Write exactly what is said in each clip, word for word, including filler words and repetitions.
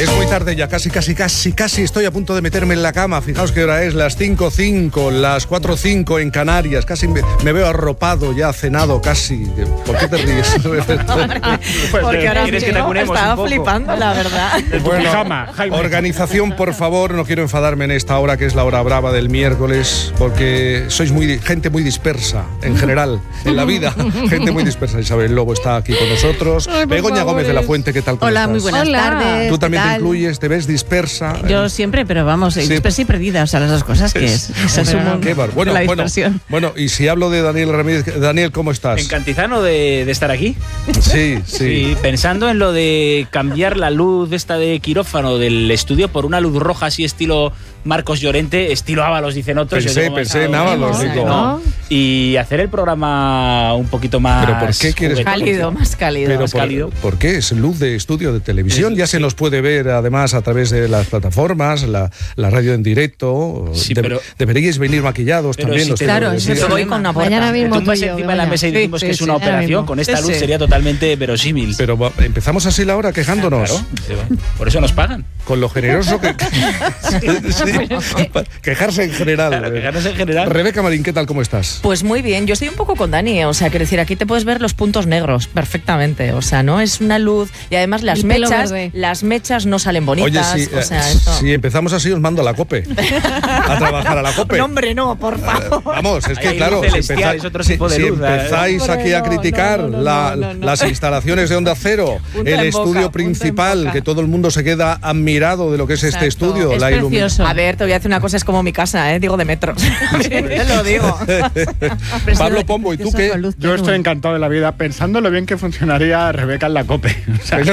Es muy tarde ya, casi, casi, casi, casi estoy a punto de meterme en la cama. Fijaos qué hora es, las cinco cinco, las cuatro cinco en Canarias. Casi me, me veo arropado, ya cenado casi. ¿Por qué te ríes? Porque ahora ¿Quieres que te acunemos estaba un poco? flipando, la verdad. Bueno, pijama, Jaime. organización, por favor, no quiero enfadarme en esta hora que es la hora brava del miércoles, porque sois muy gente muy dispersa, en general, en la vida, gente muy dispersa. Isabel Lobo está aquí con nosotros. Ay, por Begoña favor, Gómez de la es- Fuente, ¿qué tal? ¿Cómo Hola, estás? muy buenas Hola. tardes. Tú también ¿qué te tal? incluyes, te ves dispersa. Yo siempre, pero vamos, Sí. dispersa y perdida, o sea, las dos cosas que es. Ese es un Qué bar- bueno, la bueno, dispersión. bueno, y si hablo de Daniel Ramírez, Daniel, ¿cómo estás? Encantizano de, de estar aquí. Sí, sí. Sí, pensando en lo de cambiar la luz esta de quirófano del estudio por una luz roja así estilo Marcos Llorente, estilo Ábalos, dicen otros. Pensé, Yo tengo pensé en pensado- Ábalos, no, digo. no. Y hacer el programa un poquito más ¿Pero por qué quieres- juguetón. Cálido, más cálido. Pero más por, cálido. ¿por qué? Es luz de estudio de televisión. Es- ya se sí. nos puede ver además a través de las plataformas, la, la radio en directo. Sí, De- pero- deberíais venir maquillados Pero también. si os te- tengo Claro, que eso decir. te voy con una porta. Mañana Te mismo tumbas tú y yo, encima de la venga. mesa y Sí, decimos sí, que es sí, una ahora operación. mismo. Con esta Sí, luz sí. sería totalmente verosímil. Pero va- empezamos así la hora quejándonos. Claro, por eso nos pagan. Con lo generoso que... Sí, pa- quejarse en general. Claro, quejarnos en general. Rebeca Marín, ¿qué tal? ¿Cómo estás? Pues muy bien, yo estoy un poco con Dani, ¿eh? O sea, quiero decir, aquí te puedes ver los puntos negros perfectamente, o sea, ¿no? Es una luz y además las El pelo mechas, verde. las mechas no salen bonitas, Oye, si, o sea, eh, esto... si empezamos así, os mando a la COPE. A trabajar a la COPE. No, hombre, no, por favor. Vamos, es Ahí que hay claro, luz si, celestial, empeza- es otro si- tipo de si luz, ¿eh? empezáis Hombre, aquí a no, criticar no, no, la- no, no, no. las instalaciones de Onda Cero, Punta el en boca, estudio punta en principal, boca. que todo el mundo se queda admirado de lo que es este Exacto. estudio, Es la ilumi- precioso. A ver, te voy a decir una cosa, es como mi casa, ¿eh? Digo de metros. Te lo digo. Pablo Pombo, ¿y tú qué? Yo estoy encantado de la vida pensando lo bien que funcionaría Rebeca en la COPE. O sea,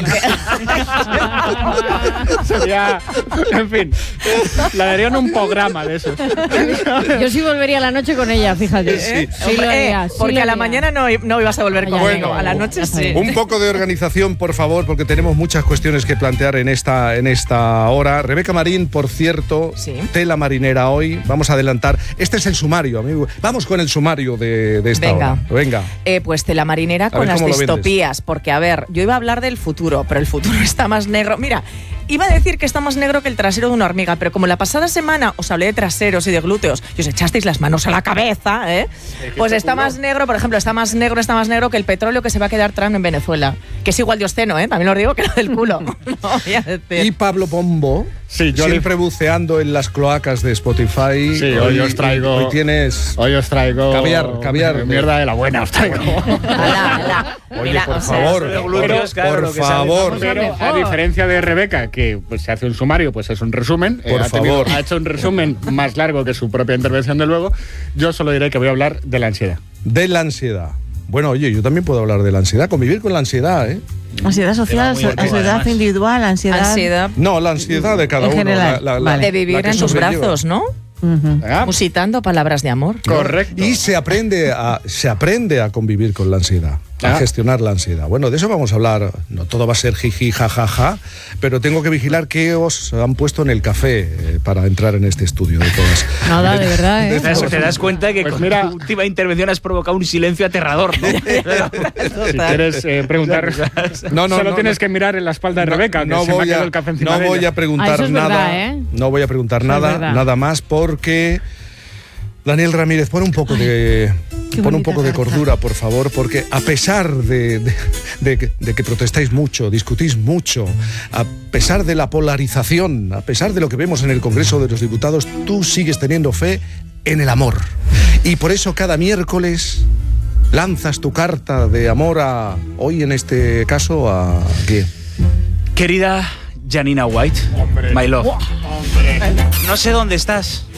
sería, en fin, le darían un programa de esos. Yo sí volvería a la noche con ella, fíjate. Sí. Sí lo Eh, haría, sí porque lo a la haría. mañana no, no ibas a volver Ya, conmigo, ya, ya, a la ya, noche ya está sí. bien. Un poco de organización, por favor, porque tenemos muchas cuestiones que plantear en esta, en esta hora. Rebeca Marín, por cierto, Sí. tela marinera hoy. Vamos a adelantar. Este es el sumario, amigo. Vamos con el sumario de, de esta Venga. hora. Venga. Eh, pues tela marinera ver con las cómo lo vendes. distopías, porque a ver, yo iba a hablar del futuro, pero el futuro está más negro. Mira, iba a decir que está más negro que el trasero de una hormiga, pero como la pasada semana os hablé de traseros y de glúteos y os echasteis las manos a la cabeza, ¿eh? Pues está más negro, por ejemplo, está más negro, está más negro que el petróleo que se va a quedar Trump en Venezuela, que es igual de obsceno, ¿eh? También os digo que lo del culo. No voy a decir. Y Pablo Pombo, Sí, yo siempre buceando en las cloacas de Spotify. Sí, hoy os traigo- Hoy tienes... Hoy os traigo Caviar, caviar. mierda de la buena os traigo. Ala, ala. Oye, Mira, por o sea, favor, de glúteos, claro, por lo que sale, favor. vamos Pero mejor. a diferencia de Rebeca, que pues, se hace un sumario, pues es un resumen. Por ha, tenido- favor. ha hecho un resumen más largo que su propia intervención de luego. Yo solo diré que voy a hablar de la ansiedad. De la ansiedad. Bueno, oye, yo también puedo hablar de la ansiedad, convivir con la ansiedad, ¿eh? Ansiedad social, muy arriba, ansiedad además. individual, ansiedad. Ansiedad No, la ansiedad de cada En uno. general, la- la- la- de la vivir que en tus sobrelleva. brazos, ¿no? ¿Ah? Musitando palabras de amor. Correcto. Y se aprende a, se aprende a convivir con la ansiedad, a Ah. gestionar la ansiedad. Bueno, de eso vamos a hablar. No todo va a ser jiji, jajaja, pero tengo que vigilar qué os han puesto en el café eh, para entrar en este estudio de todas. Nada, de verdad, ¿eh? Te das, te das cuenta que Pues con mira- tu última intervención has provocado un silencio aterrador, ¿no? Si quieres eh, preguntar, No, no, solo no, tienes no. que mirar en la espalda de No- Rebeca, que no se me ha voy quedado a, el café encima no de voy ella. a preguntar Ah, eso es nada, verdad, ¿eh? no voy a preguntar Eso es nada, verdad. nada más porque Daniel Ramírez, pon un poco de qué pon un bonita poco de tarta. cordura, por favor, porque a pesar de, de- de que- de que protestáis mucho, discutís mucho, a pesar de la polarización, a pesar de lo que vemos en el Congreso de los Diputados, tú sigues teniendo fe en el amor. Y por eso cada miércoles lanzas tu carta de amor a, hoy en este caso, a ¿qué? Querida Janina White, my love, no sé dónde estás,